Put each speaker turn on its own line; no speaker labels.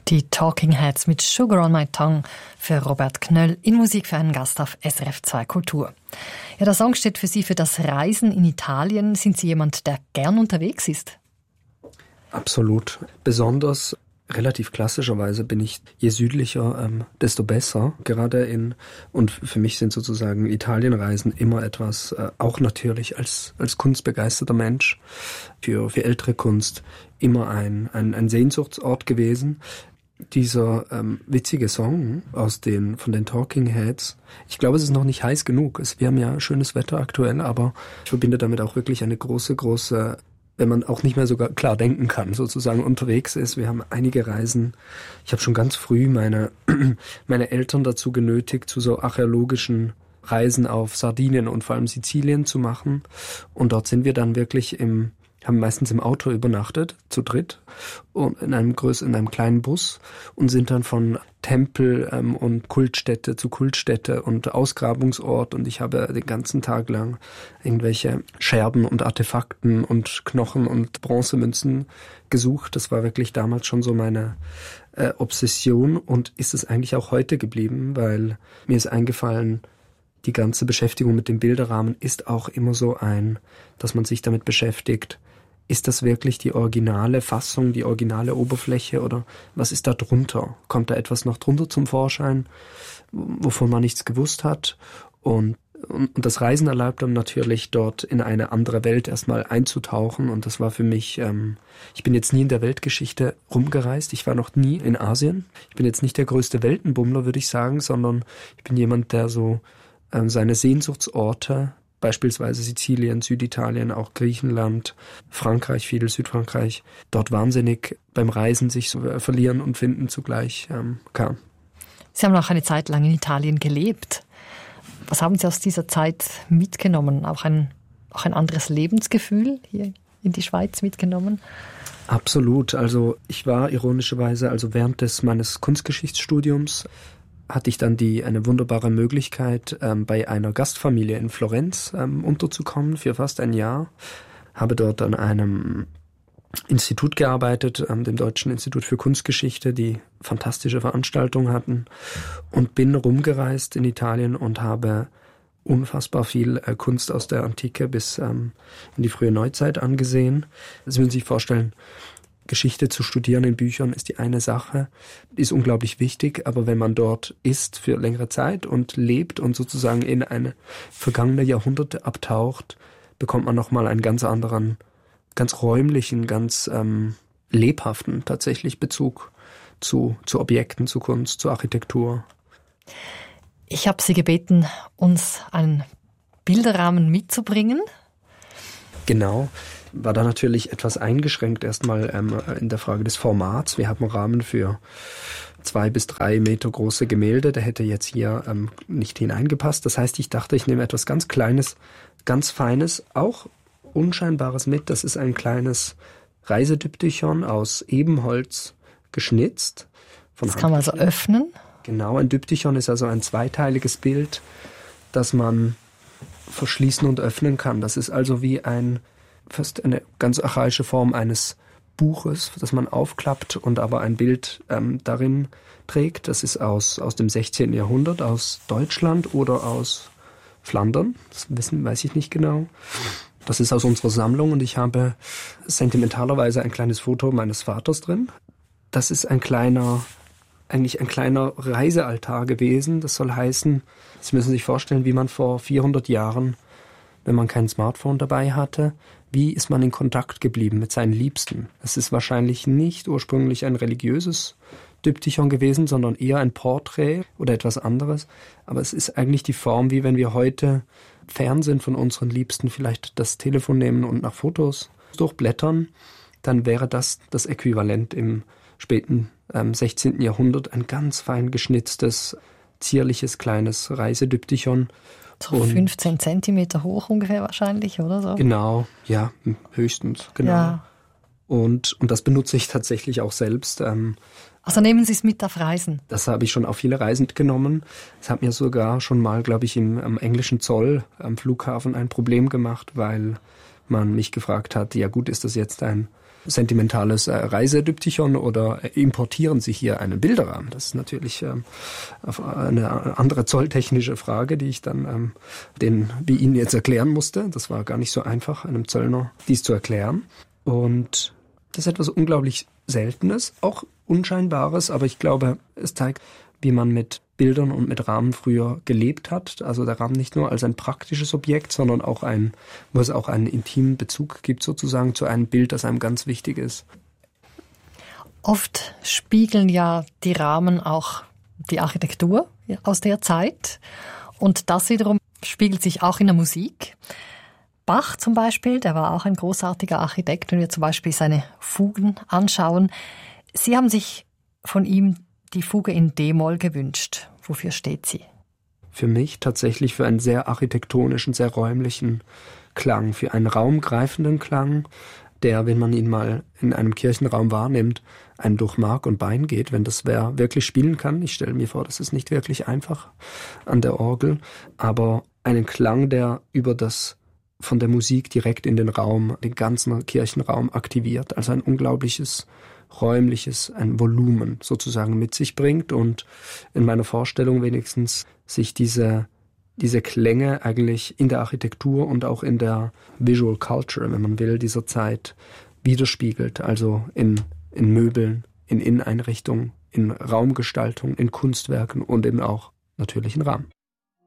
Die Talking Heads mit Sugar on My Tongue für Robert Knöll in Musik für einen Gast auf SRF 2 Kultur. Ja, der Song steht für Sie für das Reisen in Italien. Sind Sie jemand, der gern unterwegs ist?
Absolut. Besonders relativ klassischerweise bin ich, je südlicher, desto besser. Und für mich sind sozusagen Italienreisen immer etwas, auch natürlich als kunstbegeisterter Mensch, für ältere Kunst immer ein Sehnsuchtsort gewesen. Dieser witzige Song von den Talking Heads, ich glaube, es ist noch nicht heiß genug. Wir haben ja schönes Wetter aktuell, aber ich verbinde damit auch wirklich eine große, wenn man auch nicht mehr so klar denken kann, sozusagen unterwegs ist. Wir haben einige Reisen. Ich habe schon ganz früh meine Eltern dazu genötigt, zu so archäologischen Reisen auf Sardinien und vor allem Sizilien zu machen. Und dort sind wir dann wirklich haben meistens im Auto übernachtet, zu dritt, und in einem kleinen Bus und sind dann von Tempel und Kultstätte zu Kultstätte und Ausgrabungsort, und ich habe den ganzen Tag lang irgendwelche Scherben und Artefakten und Knochen und Bronzemünzen gesucht. Das war wirklich damals schon so meine Obsession, und ist es eigentlich auch heute geblieben, weil mir ist eingefallen, die ganze Beschäftigung mit dem Bilderrahmen ist auch immer so dass man sich damit beschäftigt. Ist das wirklich die originale Fassung, die originale Oberfläche, oder was ist da drunter? Kommt da etwas noch drunter zum Vorschein, wovon man nichts gewusst hat? Und das Reisen erlaubt dann natürlich, dort in eine andere Welt erstmal einzutauchen. Und das war für mich, ich bin jetzt nie in der Weltgeschichte rumgereist. Ich war noch nie in Asien. Ich bin jetzt nicht der größte Weltenbummler, würde ich sagen, sondern ich bin jemand, der so seine Sehnsuchtsorte, beispielsweise Sizilien, Süditalien, auch Griechenland, Frankreich, viel Südfrankreich, dort wahnsinnig beim Reisen sich so verlieren und finden zugleich kann.
Sie haben auch eine Zeit lang in Italien gelebt. Was haben Sie aus dieser Zeit mitgenommen? Auch ein anderes Lebensgefühl hier in die Schweiz mitgenommen?
Absolut. Also ich war ironischerweise, während meines Kunstgeschichtsstudiums, hatte ich dann eine wunderbare Möglichkeit, bei einer Gastfamilie in Florenz unterzukommen für fast ein Jahr. Habe dort an einem Institut gearbeitet, dem Deutschen Institut für Kunstgeschichte, die fantastische Veranstaltungen hatten, und bin rumgereist in Italien und habe unfassbar viel Kunst aus der Antike bis in die frühe Neuzeit angesehen. Sie müssen sich vorstellen, Geschichte zu studieren in Büchern ist die eine Sache, ist unglaublich wichtig, aber wenn man dort ist für längere Zeit und lebt und sozusagen in eine vergangene Jahrhunderte abtaucht, bekommt man nochmal einen ganz anderen, ganz räumlichen, ganz lebhaften tatsächlich Bezug zu Objekten, zu Kunst, zu Architektur.
Ich habe Sie gebeten, uns einen Bilderrahmen mitzubringen.
Genau. War da natürlich etwas eingeschränkt erstmal in der Frage des Formats. Wir haben einen Rahmen für 2 bis 3 Meter große Gemälde. Der hätte jetzt hier nicht hineingepasst. Das heißt, ich dachte, ich nehme etwas ganz Kleines, ganz Feines, auch Unscheinbares mit. Das ist ein kleines Reisedyptychon aus Ebenholz geschnitzt.
Das kann man also öffnen?
Genau, ein Dyptychon ist also ein zweiteiliges Bild, das man verschließen und öffnen kann. Das ist also wie fast eine ganz archaische Form eines Buches, das man aufklappt und aber ein Bild darin trägt. Das ist aus dem 16. Jahrhundert, aus Deutschland oder aus Flandern. Das weiß ich nicht genau. Das ist aus unserer Sammlung, und ich habe sentimentalerweise ein kleines Foto meines Vaters drin. Das ist eigentlich ein kleiner Reisealtar gewesen. Das soll heißen, Sie müssen sich vorstellen, wie man vor 400 Jahren, wenn man kein Smartphone dabei hatte, wie ist man in Kontakt geblieben mit seinen Liebsten? Es ist wahrscheinlich nicht ursprünglich ein religiöses Dyptychon gewesen, sondern eher ein Porträt oder etwas anderes. Aber es ist eigentlich die Form, wie wenn wir heute fern sind von unseren Liebsten, vielleicht das Telefon nehmen und nach Fotos durchblättern, dann wäre das Äquivalent im späten 16. Jahrhundert, ein ganz fein geschnitztes, zierliches, kleines Reisedyptychon.
So 15 Zentimeter hoch ungefähr wahrscheinlich, oder so?
Genau, ja, höchstens, genau. Ja. Und das benutze ich tatsächlich auch selbst.
Also nehmen Sie es mit auf Reisen?
Das habe ich schon auf viele Reisen mitgenommen. Es hat mir sogar schon mal, glaube ich, am englischen Zoll am Flughafen ein Problem gemacht, weil man mich gefragt hat, ja gut, ist das jetzt ein sentimentales Reisediptychon oder importieren Sie hier einen Bilderrahmen? Das ist natürlich eine andere zolltechnische Frage, die ich dann wie Ihnen jetzt erklären musste. Das war gar nicht so einfach, einem Zöllner dies zu erklären. Und das ist etwas unglaublich Seltenes, auch Unscheinbares, aber ich glaube, es zeigt, wie man mit Bildern und mit Rahmen früher gelebt hat. Also der Rahmen nicht nur als ein praktisches Objekt, sondern auch wo es auch einen intimen Bezug gibt sozusagen zu einem Bild, das einem ganz wichtig ist.
Oft spiegeln ja die Rahmen auch die Architektur aus der Zeit. Und das wiederum spiegelt sich auch in der Musik. Bach zum Beispiel, der war auch ein großartiger Architekt, wenn wir zum Beispiel seine Fugen anschauen. Sie haben sich von ihm die Fuge in D-Moll gewünscht. Wofür steht sie?
Für mich tatsächlich für einen sehr architektonischen, sehr räumlichen Klang, für einen raumgreifenden Klang, der, wenn man ihn mal in einem Kirchenraum wahrnimmt, einem durch Mark und Bein geht, wenn das wer wirklich spielen kann. Ich stelle mir vor, das ist nicht wirklich einfach an der Orgel, aber einen Klang, der über das von der Musik direkt in den Raum, den ganzen Kirchenraum aktiviert. Also ein unglaubliches, räumliches, ein Volumen sozusagen mit sich bringt und in meiner Vorstellung wenigstens sich diese Klänge eigentlich in der Architektur und auch in der Visual Culture, wenn man will, dieser Zeit widerspiegelt. Also in Möbeln, in Inneneinrichtungen, in Raumgestaltung, in Kunstwerken und eben auch natürlich in Rahmen.